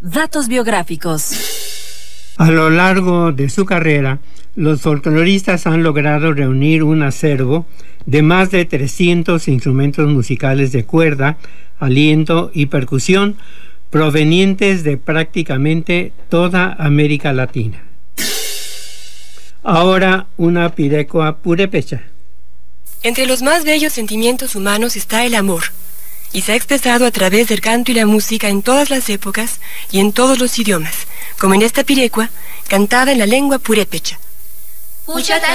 Datos biográficos. A lo largo de su carrera, los folcloristas han logrado reunir un acervo de más de 300 instrumentos musicales de cuerda, aliento y percusión provenientes de prácticamente toda América Latina. Ahora una pirecua purépecha. Entre los más bellos sentimientos humanos está el amor, y se ha expresado a través del canto y la música en todas las épocas y en todos los idiomas, como en esta pirecua, cantada en la lengua purépecha.